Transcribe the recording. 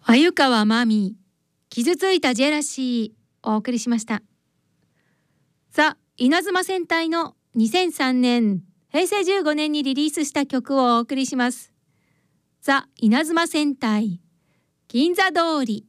鮎川まみ、傷ついたジェラシーをお送りしました。ザ・稲妻戦隊の2003年、平成15年にリリースした曲をお送りします。ザ・稲妻戦隊、銀座通り。